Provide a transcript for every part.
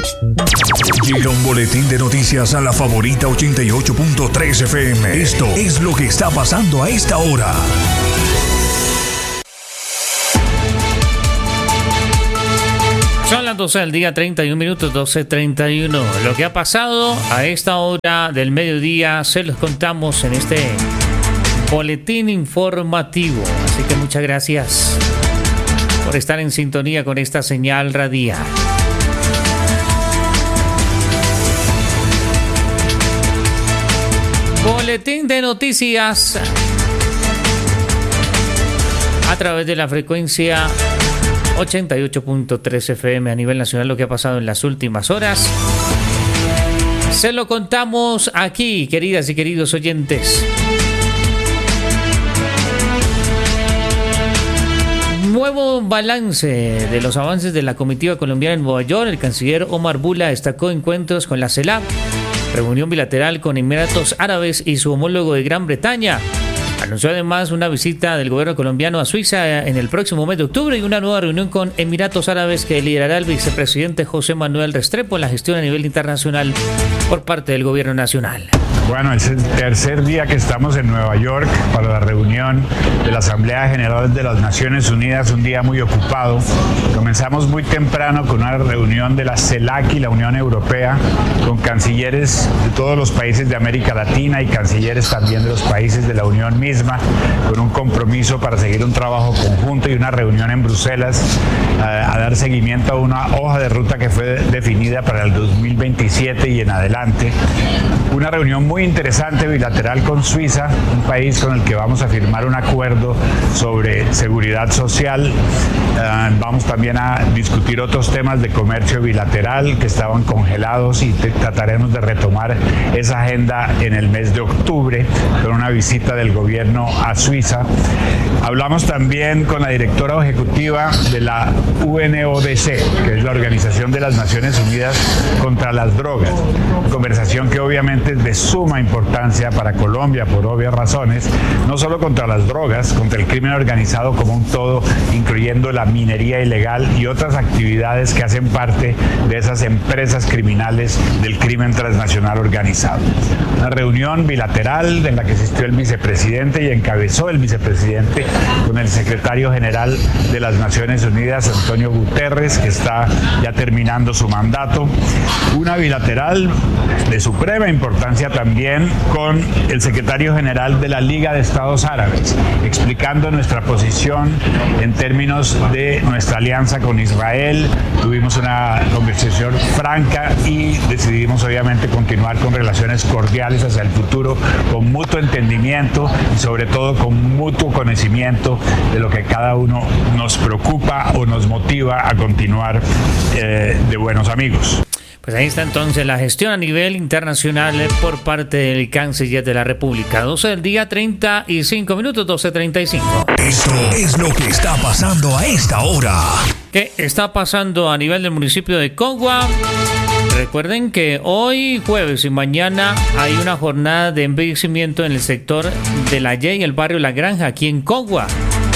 Llega un boletín de noticias a la favorita 88.3 FM. Esto es lo que está pasando a esta hora. Son las 12 del día, 31 minutos, 12:31. Lo que ha pasado a esta hora del mediodía se los contamos en este boletín informativo. Así que muchas gracias por estar en sintonía con esta señal radial. Boletín de noticias a través de la frecuencia 88.3 FM a nivel nacional. Lo que ha pasado en las últimas horas se lo contamos aquí, queridas y queridos oyentes. Nuevo balance de los avances de la comitiva colombiana en Nueva York. El canciller Omar Bula destacó encuentros con la CELAC, reunión bilateral con Emiratos Árabes y su homólogo de Gran Bretaña. Anunció además una visita del gobierno colombiano a Suiza en el próximo mes de octubre y una nueva reunión con Emiratos Árabes que liderará el vicepresidente José Manuel Restrepo en la gestión a nivel internacional por parte del gobierno nacional. Bueno, es el tercer día que estamos en Nueva York para la reunión de la Asamblea General de las Naciones Unidas, un día muy ocupado. Comenzamos muy temprano con una reunión de la CELAC y la Unión Europea, con cancilleres de todos los países de América Latina y cancilleres también de los países de la Unión misma, con un compromiso para seguir un trabajo conjunto y una reunión en Bruselas a dar seguimiento a una hoja de ruta que fue definida para el 2027 y en adelante. Una reunión muy interesante bilateral con Suiza, un país con el que vamos a firmar un acuerdo sobre seguridad social. Vamos también a discutir otros temas de comercio bilateral que estaban congelados y trataremos de retomar esa agenda en el mes de octubre con una visita del gobierno a Suiza. Hablamos también con la directora ejecutiva de la UNODC, que es la Organización de las Naciones Unidas contra las Drogas. Conversación que obviamente es de suma importancia para Colombia por obvias razones, no solo contra las drogas, contra el crimen organizado como un todo, incluyendo la minería ilegal y otras actividades que hacen parte de esas empresas criminales del crimen transnacional organizado. Una reunión bilateral en la que asistió el vicepresidente y encabezó el vicepresidente con el secretario general de las Naciones Unidas, Antonio Guterres, que está ya terminando su mandato. Una bilateral de suprema importancia también con el secretario general de la Liga de Estados Árabes, explicando nuestra posición en términos de nuestra alianza con Israel. Tuvimos una conversación franca y decidimos obviamente continuar con relaciones cordiales hacia el futuro, con mutuo entendimiento y sobre todo con mutuo conocimiento de lo que cada uno nos preocupa o nos motiva a continuar de buenos amigos. Pues ahí está entonces la gestión a nivel internacional por parte del canciller de la República. 12 del día, 35 minutos, 12:35. Esto es lo que está pasando a esta hora. ¿Qué está pasando a nivel del municipio de Cogua? Recuerden que hoy jueves y mañana hay una jornada de embellecimiento en el sector de La Y, el barrio La Granja, aquí en Cogua.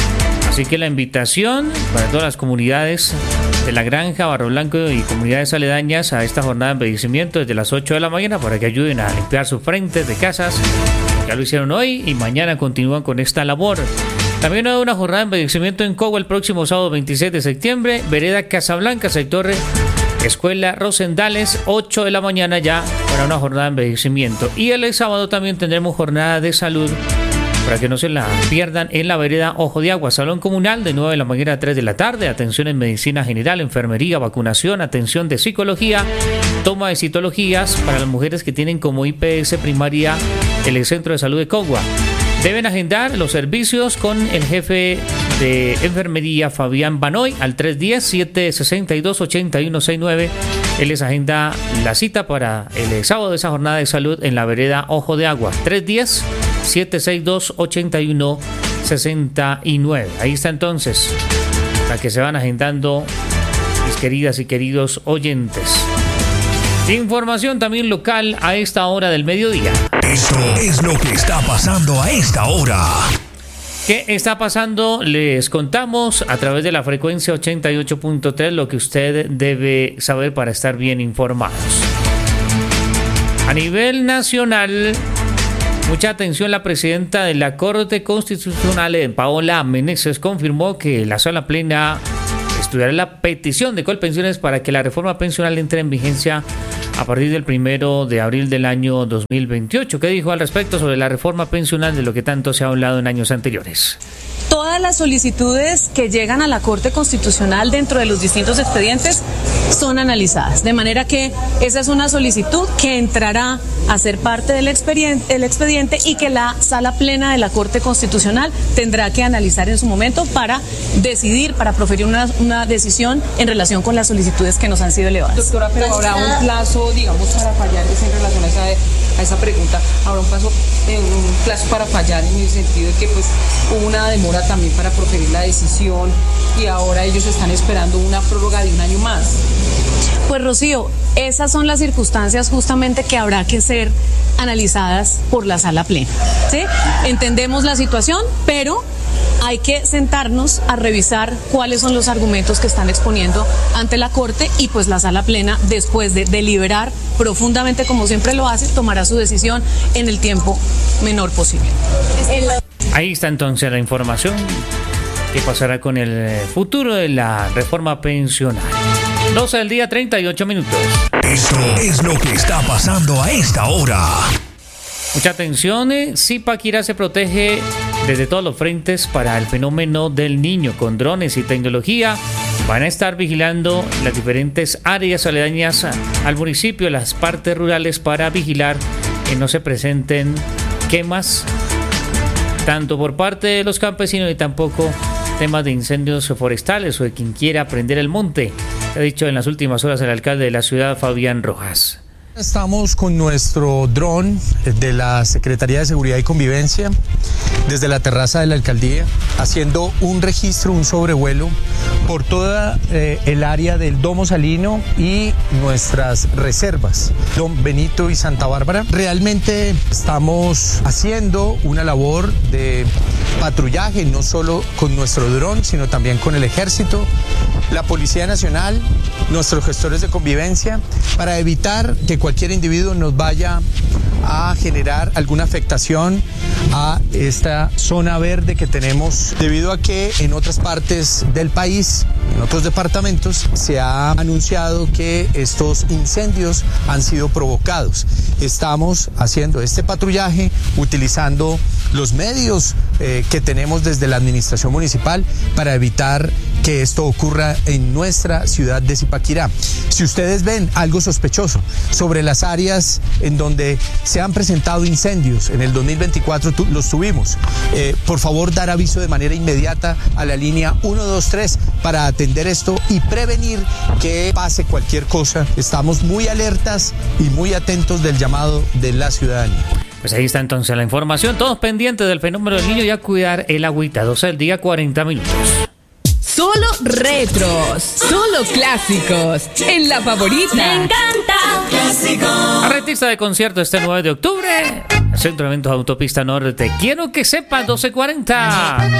Así que la invitación para todas las comunidades de La Granja, Barro Blanco y comunidades aledañas a esta jornada de embellecimiento desde las 8 de la mañana para que ayuden a limpiar sus frentes de casas. Ya lo hicieron hoy y mañana continúan con esta labor. También hay una jornada de embellecimiento en Cogua el próximo sábado 26 de septiembre, vereda Casablanca, sector Escuela Rosendales, 8 de la mañana ya para una jornada de embellecimiento. Y el sábado también tendremos jornada de salud para que no se la pierdan en la vereda Ojo de Agua, salón comunal de 9 de la mañana a 3 de la tarde, atención en medicina general, enfermería, vacunación, atención de psicología, toma de citologías para las mujeres que tienen como IPS primaria el Centro de Salud de Cogua. Deben agendar los servicios con el jefe de enfermería Fabián Banoy al 310-762-8169. Él les agenda la cita para el sábado de esa jornada de salud en la vereda Ojo de Agua, 310-762-8169. Ahí está entonces, para que se van agendando, mis queridas y queridos oyentes. Información también local a esta hora del mediodía. Esto es lo que está pasando a esta hora. ¿Qué está pasando? Les contamos a través de la frecuencia 88.3 lo que usted debe saber para estar bien informados. A nivel nacional, mucha atención, la presidenta de la Corte Constitucional, Paola Meneses, confirmó que la Sala Plena estudiará la petición de Colpensiones para que la reforma pensional entre en vigencia a partir del 1 de abril del año 2028. ¿Qué dijo al respecto sobre la reforma pensional, de lo que tanto se ha hablado en años anteriores? Todas las solicitudes que llegan a la Corte Constitucional dentro de los distintos expedientes son analizadas, de manera que esa es una solicitud que entrará a ser parte del expediente y que la Sala Plena de la Corte Constitucional tendrá que analizar en su momento para decidir, para proferir una decisión en relación con las solicitudes que nos han sido elevadas. Doctora, pero habrá un plazo, digamos, para fallar en relación a esa pregunta. Habrá un plazo para fallar en el sentido de que pues hubo una demora también para proferir la decisión y ahora ellos están esperando una prórroga de un año más. Pues Rocío, esas son las circunstancias justamente que habrá que ser analizadas por la Sala Plena, ¿sí? Entendemos la situación, pero hay que sentarnos a revisar cuáles son los argumentos que están exponiendo ante la Corte y pues la Sala Plena, después de deliberar profundamente como siempre lo hace, tomará su decisión en el tiempo menor posible. Ahí está entonces la información. ¿Qué pasará con el futuro de la reforma pensional? 12 del día, 38 minutos. Esto es lo que está pasando a esta hora. Mucha atención, Zipaquirá se protege desde todos los frentes para el fenómeno del niño. Con drones y tecnología van a estar vigilando las diferentes áreas aledañas al municipio, las partes rurales, para vigilar que no se presenten quemas tanto por parte de los campesinos y tampoco temas de incendios forestales o de quien quiera prender el monte. Ha dicho en las últimas horas el alcalde de la ciudad, Fabián Rojas. Estamos con nuestro dron de la Secretaría de Seguridad y Convivencia desde la terraza de la alcaldía, haciendo un registro, un sobrevuelo por toda el área del Domo Salino y nuestras reservas, Don Benito y Santa Bárbara. Realmente estamos haciendo una labor de patrullaje, no solo con nuestro dron, sino también con el Ejército, la Policía Nacional, nuestros gestores de convivencia, para evitar que cualquier individuo nos vaya a generar alguna afectación a esta zona verde que tenemos, debido a que en otras partes del país, en otros departamentos, se ha anunciado que estos incendios han sido provocados. Estamos haciendo este patrullaje utilizando los medios que tenemos desde la administración municipal para evitar que esto ocurra en nuestra ciudad de Zipaquirá. Si ustedes ven algo sospechoso sobre las áreas en donde se han presentado incendios, en el 2024 los tuvimos, por favor dar aviso de manera inmediata a la línea 123 para atender esto y prevenir que pase cualquier cosa. Estamos muy alertas y muy atentos del llamado de la ciudadanía. Pues ahí está entonces la información. Todos pendientes del fenómeno del niño y a cuidar el agüita. 12 del día, 40 minutos. Solo retros, solo clásicos, en La Favorita. Me encanta. Clásico. Artista de concierto este 9 de octubre. Centro de Eventos Autopista Norte. Quiero que sepa, 12:40.